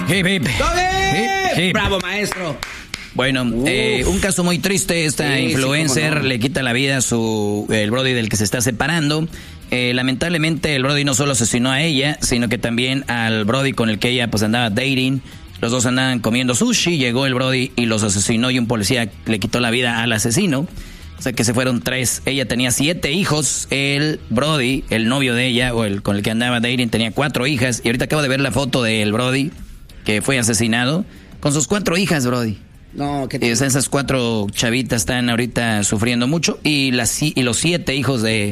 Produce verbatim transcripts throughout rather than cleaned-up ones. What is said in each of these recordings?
Hip, hip. Hip, hip. Bravo, maestro. Bueno, eh, un caso muy triste. Esta sí, influencer sí, no. le quita la vida a su el brody del que se está separando. Eh, lamentablemente el brody no solo asesinó a ella, sino que también al brody con el que ella pues andaba dating. Los dos andaban comiendo sushi, llegó el brody y los asesinó y un policía le quitó la vida al asesino. O sea que se fueron tres. Ella tenía siete hijos. El brody, el novio de ella o el con el que andaba dating, tenía cuatro hijas. Y ahorita acabo de ver la foto del brody que fue asesinado con sus cuatro hijas, brody. No, ¿qué te... Esas cuatro chavitas están ahorita sufriendo mucho. Y, las, y los siete hijos de,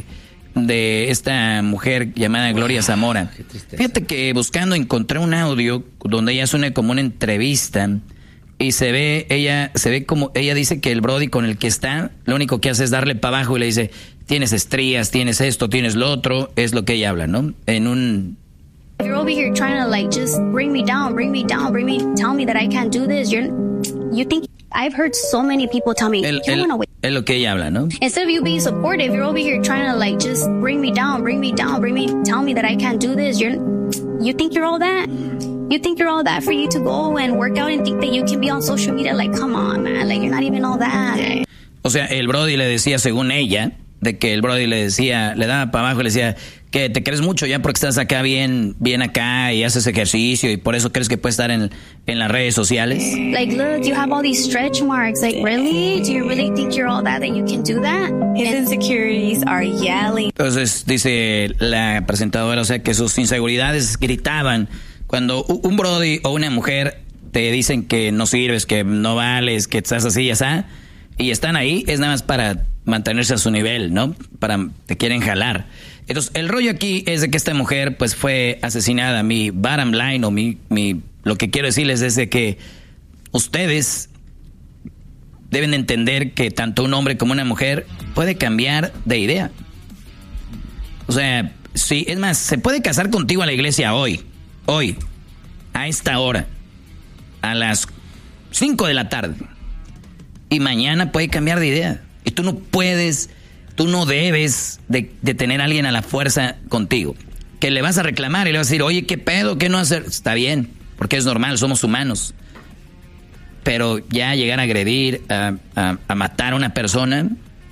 de esta mujer llamada Gloria Zamora. Fíjate que buscando encontré un audio donde ella hace una, como una entrevista. Y se ve, ella, se ve como, ella dice que el brody con el que está, lo único que hace es darle para abajo y le dice, tienes estrías, tienes esto, tienes lo otro, es lo que ella habla, ¿no? En un... You're over here trying to like just bring me down, bring me down, bring me, tell me that I can't do this. You're, you think, I've heard so many people tell me, el, you el, wanna wait. Es lo que ella habla, ¿no? Instead of you being supportive, you're over here trying to like just bring me down, bring me down, bring me, tell me that I can't do this. You're, you think you're all that? You think you're all that for you to go and work out and think that you can be on social media? Like, come on, man. Like, you're not even all that. O sea, el brody le decía, según ella, de que el brody le decía, le daba para abajo y le decía que te crees mucho ya porque estás acá bien, bien acá y haces ejercicio y por eso crees que puedes estar en, en las redes sociales. Like, look, you have all these stretch marks. Like, really? Do you really think you're all that, that you can do that? His insecurities are yelling. Entonces, dice la presentadora, o sea, que sus inseguridades gritaban. Cuando un brody o una mujer te dicen que no sirves, que no vales, que estás así y así, y están ahí, es nada más para mantenerse a su nivel, ¿no? Para, te quieren jalar. Entonces, el rollo aquí es de que esta mujer, pues, fue asesinada. Mi bottom line, o mi, mi, lo que quiero decirles es de que ustedes deben entender que tanto un hombre como una mujer puede cambiar de idea. O sea, sí, es más, se puede casar contigo a la iglesia hoy. Hoy, a esta hora, a las cinco de la tarde. Y mañana puede cambiar de idea. Y tú no puedes, tú no debes de, de tener a alguien a la fuerza contigo. Que le vas a reclamar y le vas a decir, oye, ¿qué pedo? ¿Qué no hacer? Está bien, porque es normal, somos humanos. Pero ya llegar a agredir, a, a, a matar a una persona...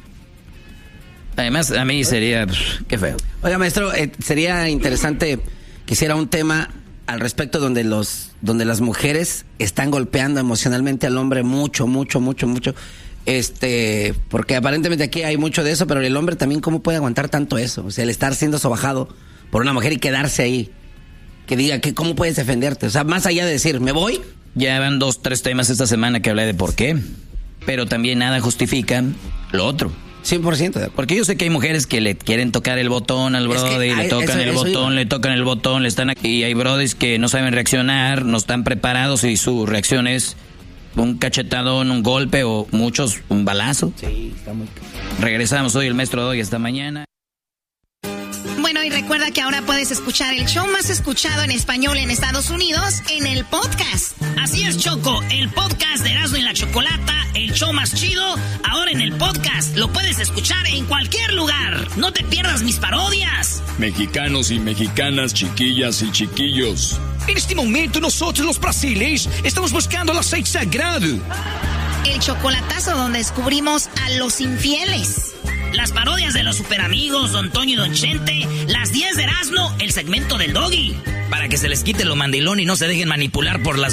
Además, a mí sería... Pff, qué feo. Oiga, maestro, eh, sería interesante que hiciera un tema al respecto donde los donde las mujeres están golpeando emocionalmente al hombre mucho, mucho, mucho, mucho. Este, porque aparentemente aquí hay mucho de eso, pero el hombre también, ¿cómo puede aguantar tanto eso? O sea, el estar siendo sobajado por una mujer y quedarse ahí. Que diga, que ¿cómo puedes defenderte? O sea, más allá de decir, ¿me voy? Ya van dos, tres temas esta semana que hablé de por qué. Pero también nada justifica lo otro. cien por ciento. Porque yo sé que hay mujeres que le quieren tocar el botón al brody, es que, le tocan eso, el eso botón, iba. le tocan el botón, le están aquí. Y hay brodis que no saben reaccionar, no están preparados y su reacción es un cachetadón, un golpe o muchos, un balazo. Sí, está muy... Regresamos hoy, el maestro Doggy, esta mañana. Bueno, y recuerda que ahora puedes escuchar el show más escuchado en español en Estados Unidos en el podcast. Así es, Choco, el podcast de Erasmo y la Chocolata, el show más chido, ahora en el podcast. Lo puedes escuchar en cualquier lugar. No te pierdas mis parodias. Mexicanos y mexicanas, chiquillas y chiquillos. En este momento nosotros los brasileños estamos buscando el aceite sagrado. El chocolatazo donde descubrimos a los infieles. Las parodias de los superamigos, Don Toño y Don Chente. Las diez de Erasmo, el segmento del Doggy. Para que se les quite lo mandilón y no se dejen manipular por las